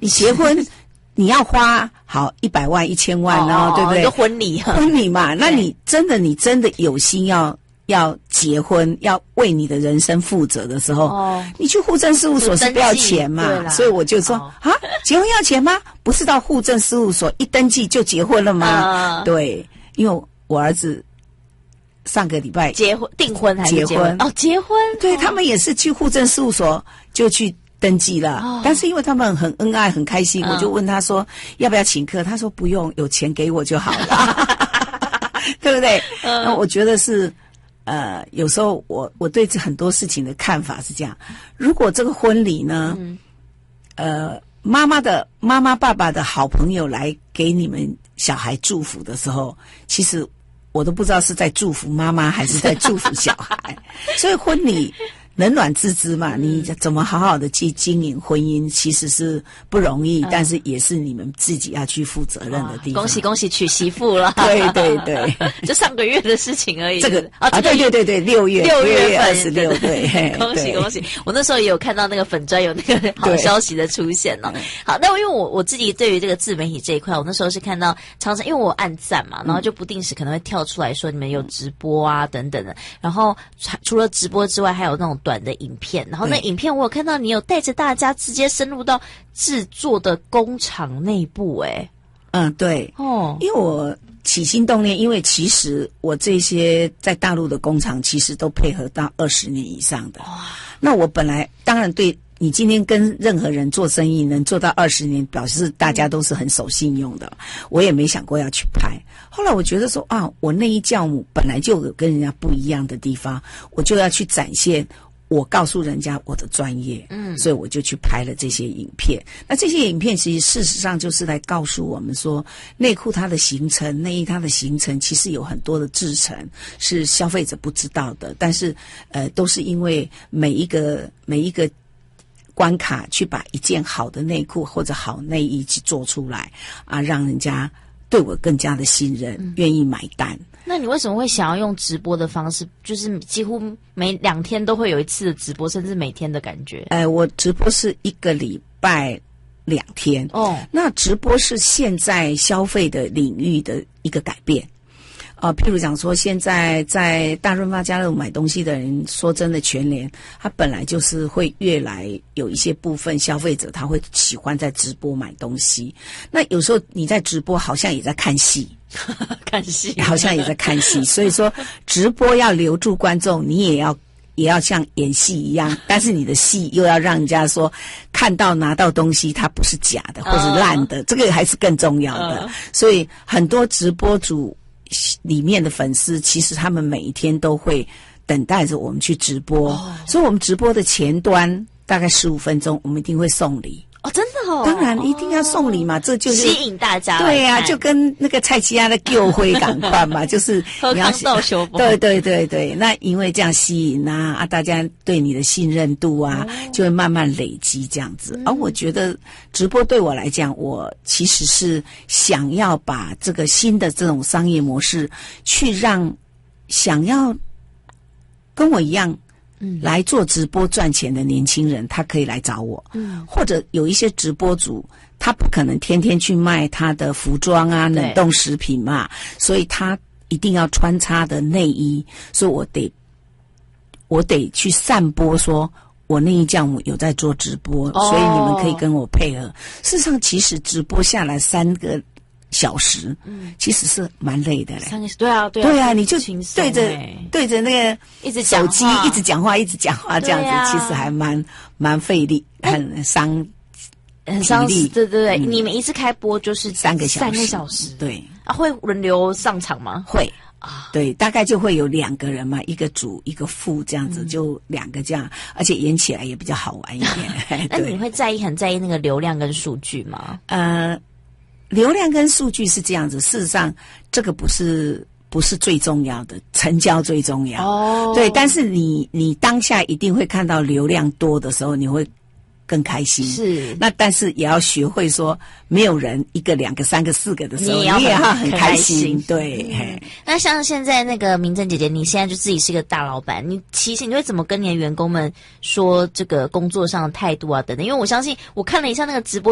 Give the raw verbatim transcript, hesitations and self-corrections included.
你结婚你要花好一百万一千万哦， 哦对不对？ 就婚礼婚礼嘛，那你真的你真的有心要要结婚，要为你的人生负责的时候，哦，你去户政事务所是不要钱嘛，所以我就说、哦、啊，结婚要钱吗？不是到户政事务所一登记就结婚了吗？呃、对，因为我儿子上个礼拜结婚订婚还是结婚？ 结婚哦，结婚， 对、 哦、 他们也是去户政事务所就去登记了、哦，但是因为他们很恩爱很开心、嗯，我就问他说要不要请客，他说不用，有钱给我就好了，对不对？嗯、那我觉得是。呃，有时候我我对这很多事情的看法是这样：如果这个婚礼呢，嗯、呃，妈妈的妈妈爸爸的好朋友来给你们小孩祝福的时候，其实我都不知道是在祝福妈妈还是在祝福小孩。所以婚礼冷暖自知嘛，你怎么好好的去经营婚姻，其实是不容易，嗯、但是也是你们自己要去负责任的地方。 恭喜恭喜娶媳妇了！ 对对对， 就上个月的事情而已。 这个啊， 啊对对对对，六月六月二十六，对， 恭喜恭喜！我那时候也有看到那个粉专有那个好消息的出现了。好，那因为我我自己对于这个自媒体这一块，我那时候是看到常常因为我按赞嘛，然后就不定时可能会跳出来说你们有直播啊等等的，然后除了直播之外，还有那种短的影片，然后那影片我有看到你有带着大家直接深入到制作的工厂内部，诶嗯，对，哦，因为我起心动念，因为其实我这些在大陆的工厂其实都配合到二十年以上的，哇，那我本来当然对你今天跟任何人做生意能做到二十年，表示大家都是很守信用的，我也没想过要去拍。后来我觉得说啊，我内衣教母本来就有跟人家不一样的地方，我就要去展现。我告诉人家我的专业，嗯，所以我就去拍了这些影片。那这些影片其实事实上就是来告诉我们说，内裤它的形成，内衣它的形成，其实有很多的制成是消费者不知道的，但是呃，都是因为每一个每一个关卡去把一件好的内裤或者好内衣去做出来啊，让人家对我更加的信任，嗯、愿意买单。 那你为什么会想要用直播的方式，就是几乎每两天都会有一次的直播，甚至每天的感觉？ 呃，我直播是一个礼拜两天哦。那直播是现在消费的领域的一个改变。啊、呃，譬如讲说，现在在大润发家乐买东西的人，说真的，全联他本来就是会越来有一些部分消费者他会喜欢在直播买东西。那有时候你在直播好像也在看戏。 看戏好像也在看戏，所以说直播要留住观众，你也要也要像演戏一样，但是你的戏又要让人家说看到拿到东西它不是假的或者烂的， uh, 这个还是更重要的。Uh. 所以很多直播主里面的粉丝，其实他们每一天都会等待着我们去直播， oh. 所以我们直播的前端大概十五分钟，我们一定会送礼。 哦，真的哦， 当然一定要送礼嘛，哦、这就是吸引大家。 对呀、啊，就跟那个蔡奇亚的旧灰赶快嘛，就是你要到修补。 对对对对，那因为这样吸引啊啊，大家对你的信任度啊，哦、就会慢慢累积这样子。而、嗯啊、我觉得直播对我来讲，我其实是想要把这个新的这种商业模式，去让想要跟我一样。嗯，来做直播赚钱的年轻人，他可以来找我。嗯，或者有一些直播主，他不可能天天去卖他的服装啊、冷冻食品嘛，所以他一定要穿插的内衣，所以我得我得去散播说，我内衣教母有在做直播，哦、所以你们可以跟我配合。事实上，其实直播下来三个小时，嗯，其实是蛮累的嘞。 三个对啊，对啊， 对啊，你就对着对着那个一直手机一直讲话，一直讲话，这样子、啊、其实还蛮蛮费力，很伤很伤力。对对对、嗯，你们一次开播就是三个小时， 三个小时， 对啊，会轮流上场吗？ 会啊，对，大概就会有两个人嘛，一个主一个副这样子，嗯、就两个这样，而且演起来也比较好玩一点。 那你会在意很在意那个流量跟数据吗？ 呃。流量跟数据是这样子，事实上这个不是不是最重要的，成交最重要。哦，对，但是你你当下一定会看到流量多的时候，你会更开心。是，那但是也要学会说，没有人一个、两个、三个、四个的时候，你也要 很, 你也要很开心。开心对、 嗯，那像现在那个明珍姐姐，你现在就自己是一个大老板，你其实你会怎么跟你的员工们说这个工作上的态度啊等等？因为我相信我看了一下那个直播。